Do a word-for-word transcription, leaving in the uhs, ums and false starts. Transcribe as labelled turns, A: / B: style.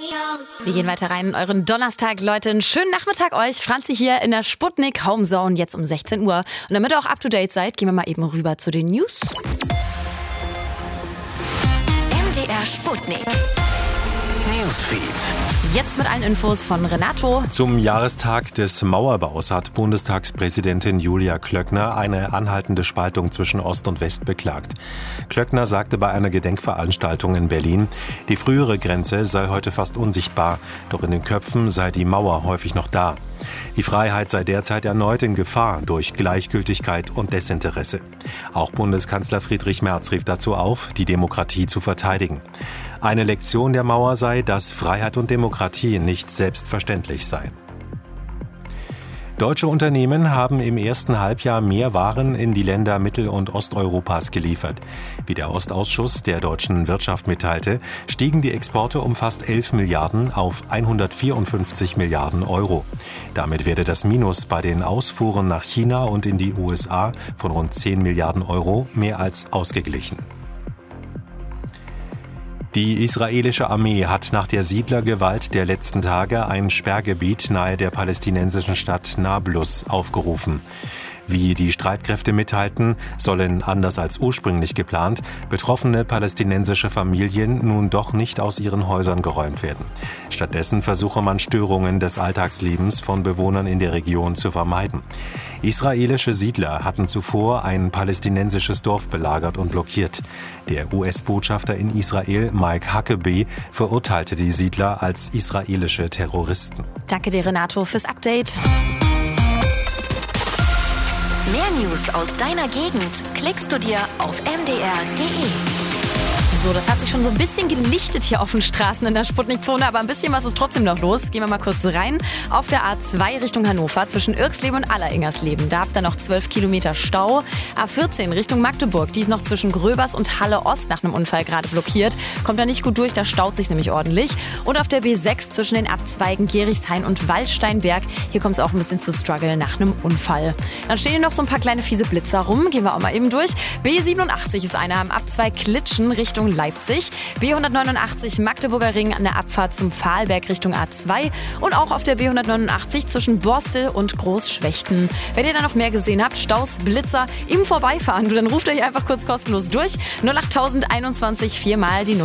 A: Wir gehen weiter rein in euren Donnerstag, Leute. Einen schönen Nachmittag euch. Franzi hier in der Sputnik Homezone, jetzt um sechzehn Uhr. Und damit ihr auch up to date seid, gehen wir mal eben rüber zu den News.
B: M D R Sputnik Newsfeed.
A: Jetzt mit allen Infos von Renato.
C: Zum Jahrestag des Mauerbaus hat Bundestagspräsidentin Julia Klöckner eine anhaltende Spaltung zwischen Ost und West beklagt. Klöckner sagte bei einer Gedenkveranstaltung in Berlin, die frühere Grenze sei heute fast unsichtbar, doch in den Köpfen sei die Mauer häufig noch da. Die Freiheit sei derzeit erneut in Gefahr durch Gleichgültigkeit und Desinteresse. Auch Bundeskanzler Friedrich Merz rief dazu auf, die Demokratie zu verteidigen. Eine Lektion der Mauer sei, dass Freiheit und Demokratie nicht selbstverständlich seien. Deutsche Unternehmen haben im ersten Halbjahr mehr Waren in die Länder Mittel- und Osteuropas geliefert. Wie der Ostausschuss der deutschen Wirtschaft mitteilte, stiegen die Exporte um fast elf Milliarden auf hundertvierundfünfzig Milliarden Euro. Damit werde das Minus bei den Ausfuhren nach China und in die U S A von rund zehn Milliarden Euro mehr als ausgeglichen. Die israelische Armee hat nach der Siedlergewalt der letzten Tage ein Sperrgebiet nahe der palästinensischen Stadt Nablus aufgerufen. Wie die Streitkräfte mitteilten, sollen, anders als ursprünglich geplant, betroffene palästinensische Familien nun doch nicht aus ihren Häusern geräumt werden. Stattdessen versuche man, Störungen des Alltagslebens von Bewohnern in der Region zu vermeiden. Israelische Siedler hatten zuvor ein palästinensisches Dorf belagert und blockiert. Der U S-Botschafter in Israel, Mike Huckabee, verurteilte die Siedler als israelische Terroristen.
A: Danke dir, Renato, fürs Update.
B: Mehr News aus deiner Gegend klickst du dir auf m d r punkt d e.
A: So, das hat sich schon so ein bisschen gelichtet hier auf den Straßen in der Sputnikzone, aber ein bisschen was ist trotzdem noch los. Gehen wir mal kurz rein. Auf der A zwei Richtung Hannover zwischen Irxleben und Alleringgersleben. Da habt ihr noch zwölf Kilometer Stau. A vierzehn Richtung Magdeburg. Die ist noch zwischen Gröbers und Halle Ost nach einem Unfall gerade blockiert. Kommt da nicht gut durch, da staut sich nämlich ordentlich. Und auf der B sechs zwischen den Abzweigen Gerichshain und Waldsteinberg. Hier kommt es auch ein bisschen zu Struggle nach einem Unfall. Dann stehen hier noch so ein paar kleine fiese Blitzer rum. Gehen wir auch mal eben durch. B siebenundachtzig ist einer am Abzweig Klitschen Richtung Leipzig. B hundertneunundachtzig Magdeburger Ring an der Abfahrt zum Pfahlberg Richtung A zwei und auch auf der B hundertneunundachtzig zwischen Borstel und Großschwechten. Wenn ihr da noch mehr gesehen habt, Staus, Blitzer, im Vorbeifahren, dann ruft euch einfach kurz kostenlos durch. null acht null null eins vier mal die null.